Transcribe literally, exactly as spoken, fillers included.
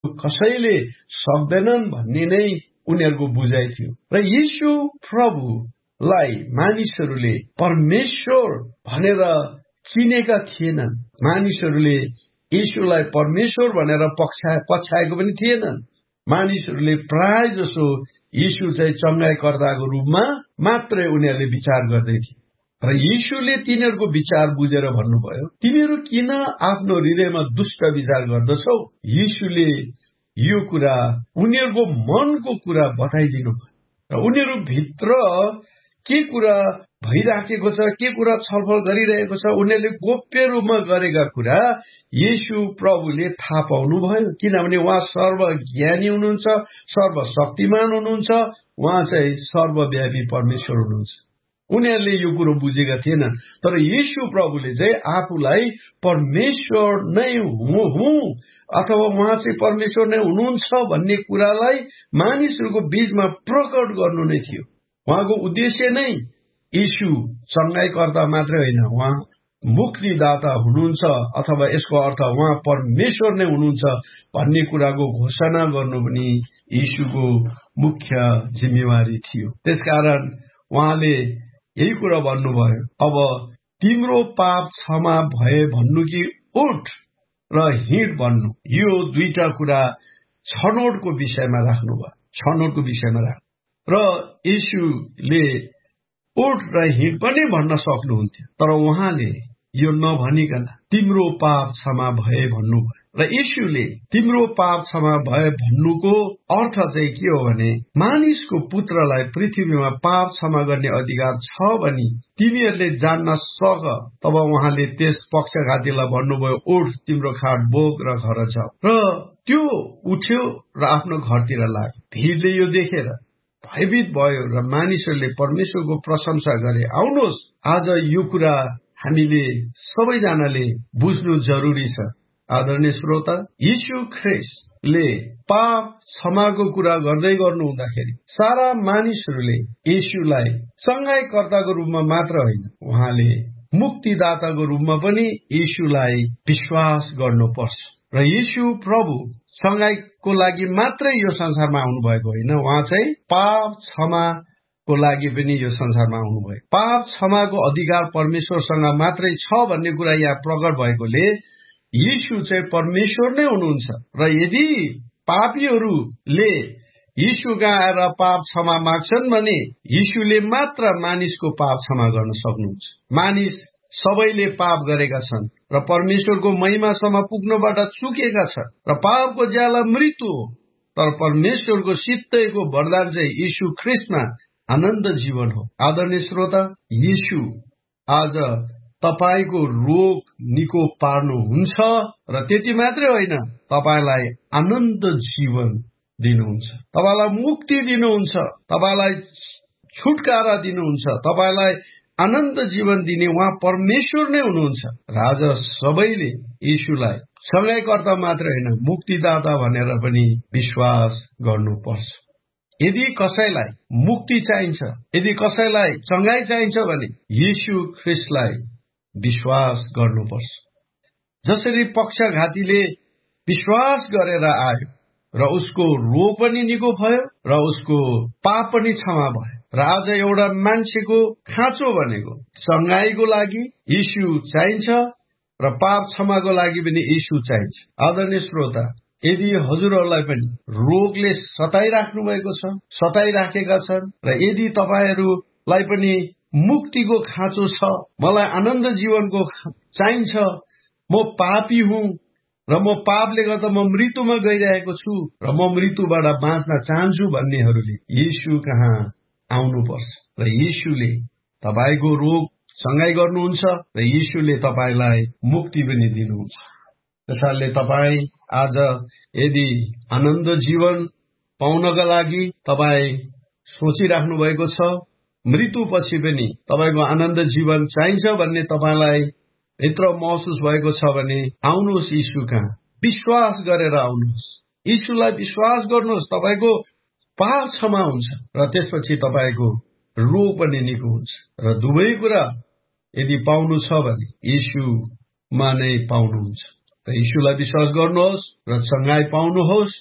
कसैले सक्दैनन् भन्ने नै उनीहरूको बुझाइ थियो र यीशु प्रभुलाई मानिसहरूले परमेश्वर भनेर चिनेका थिएनन्। मानिसहरूले यीशुलाई परमेश्वर भनेर पछ्याएको पनि थिएनन्। मानिसहरूले प्राय जसो यीशु चाहिँ चङ्गाइकर्ताको रूपमा मात्रै उनीहरूले विचार गर्दै थिए र यीशुले तिनीहरूको विचार बुझेर भन्नुभयो, तिमीहरू किन आफ्नो हृदयमा दुष्ट विचार गर्दछौ? यीशुले यो कुरा उनीहरूको मनको कुरा बताइदिनु भयो र उनीहरू भित्र के कुरा भइराखेको छ, के कुरा छलफल गरिरहेको छ, उनीहरूले गोप्य रूपमा गरेका कुरा यीशु प्रभुले थाहा पाउनु भयो, किनभने उहाँ सर्वज्ञानी हुनुहुन्छ, सर्वशक्तिमान हुनुहुन्छ, उहाँ चाहिँ सर्वव्यापी परमेश्वर हुनुहुन्छ। उनीहरूले यो कुरो बुझेका थिएनन्, तर यीशु प्रभुले चाहिँ आफूलाई परमेश्वर नै हुँ अथवा उहाँ चाहिँ परमेश्वर नै हुनुहुन्छ भन्ने कुरालाई मानिसहरूको बीचमा प्रकट गर्नु नै थियो। उहाँको उद्देश्य नै यीशु चङ्गाइकर्ता मात्रै होइन, उहाँ मुक्तिदाता हुनुहुन्छ अथवा यसको अर्थ उहाँ परमेश्वर नै हुनुहुन्छ भन्ने कुराको घोषणा गर्नु पनि यीशुको मुख्य जिम्मेवारी थियो। त्यसकारण उहाँले यही कुरा भन्नुभयो, अब तिम्रो पाप क्षमा भए भन्नु कि उठ र हिँड भन्नु, यो दुईटा कुरा छनौटको विषयमा राख्नुभयो, छनौटको विषयमा राख्नु र यीशुले उठ र हिँड पनि भन्न सक्नुहुन्थ्यो, तर उहाँले यो नभनिकन तिम्रो पाप क्षमा भए भन्नुभयो र यीशुले तिम्रो पाप क्षमा भए भन्नुको अर्थ चाहिँ के हो भने मानिसको पुत्रलाई पृथ्वीमा पाप क्षमा गर्ने अधिकार छ भनी तिमीहरूले जान्न सक। तब उहाँले त्यस पक्षघातीलाई भन्नुभयो, उठ, तिम्रो खाट बोक र घर जाऊ। र त्यो उठ्यो र आफ्नो घरतिर लाग्यो। भिडले यो देखेर भयभीत भयो र मानिसहरूले परमेश्वरको प्रशंसा गरे। आउनुहोस्, आज यो कुरा हामीले सबैजनाले बुझ्नु जरुरी छ। आदरणीय श्रोता, यीशु ख्रीष्टले पाप क्षमाको कुरा गर्दै गर्नु हुँदाखेरि सारा मानिसहरूले यीशुलाई चङ्गाइकर्ताको रूपमा मात्र होइन, उहाँले मुक्तिदाताको रूपमा पनि यीशुलाई विश्वास गर्नुपर्छ। र यीशु प्रभु चङ्गाइको लागि मात्रै यो संसारमा आउनुभएको होइन, उहाँ चाहिँ पाप क्षमाको लागि पनि यो संसारमा आउनुभयो। पाप क्षमाको अधिकार परमेश्वरसँग मात्रै छ भन्ने कुरा यहाँ प्रकट भएकोले यीशु चाहिँ परमेश्वर नै हुनुहुन्छ र यदि पापीहरूले यीशु कहाँ आएर पाप क्षमा माग्छन् भने यीशुले मात्र मानिसको पाप क्षमा गर्न सक्नुहुन्छ। मानिस सबैले पाप गरेका छन् र परमेश्वरको महिमासम्म पुग्नबाट चुकेका छन् र पापको ज्याला मृत्यु हो, तर परमेश्वरको सित्तैको वरदान चाहिँ यीशु ख्रीष्टमा आनन्द जीवन हो। आदरणीय श्रोता, यीशु आज तपाईको रोग निको पार्नुहुन्छ र त्यति मात्रै होइन, तपाईलाई आनन्द जीवन दिनुहुन्छ, तपाईलाई मुक्ति दिनुहुन्छ, तपाईलाई छुटकारा दिनुहुन्छ, तपाईलाई आनन्द जीवन दिने उहाँ परमेश्वर नै हुनुहुन्छ। र आज सबैले यीशुलाई चङ्गाइकर्ता मात्र होइन, मुक्तिदाता भनेर पनि विश्वास गर्नुपर्छ। यदि कसैलाई मुक्ति चाहिन्छ, यदि कसैलाई चङ्गाइ चाहिन्छ भने यीशु ख्रीष्टलाई विश्वास गर्नुपर्छ। जसरी पक्षघातीले विश्वास गरेर आयो र उसको रोग पनि निको भयो र उसको पाप पनि क्षमा भयो। र आज एउटा मान्छेको खाँचो भनेको चङ्गाइको लागि यीशु चाहिन्छ र पाप क्षमाको लागि पनि यीशु चाहिन्छ। आदरणीय श्रोता, यदि हजुरहरूलाई पनि रोगले सताइराख्नु भएको छ, सताइराखेका छन् र यदि तपाईहरूलाई पनि मुक्तिको खाँचो छ, मलाई आनन्द जीवनको चाहिन्छ, म पापी हुँ र म पापले गर्दा म मृत्युमा गइरहेको छु र म मृत्युबाट बाँच्न चाहन्छु भन्नेहरूले यीशु कहाँ आउनुपर्छ र यीशुले तपाईको रोग चङ्गाइ गर्नुहुन्छ र यीशुले तपाईलाई मुक्ति पनि दिनुहुन्छ। त्यसैले तपाईँ आज यदि आनन्द जीवन पाउनका लागि तपाईँ सोचिराख्नु भएको छ, मृत्युपछि पनि तपाईको आनन्द जीवन चाहिन्छ भन्ने तपाईलाई भित्र महसुस भएको छ भने आउनुहोस् यीशु कहाँ, विश्वास गरेर आउनुहोस्, यीशुलाई विश्वास गर्नुहोस्, तपाईको पाप क्षमा हुन्छ र त्यसपछि तपाईको रोग पनि निको हुन्छ। र दुवै कुरा यदि पाउनु छ भने यीशुमा नै पाउनुहुन्छ। र यीशुलाई विश्वास गर्नुहोस् र चंगाई पाउनुहोस्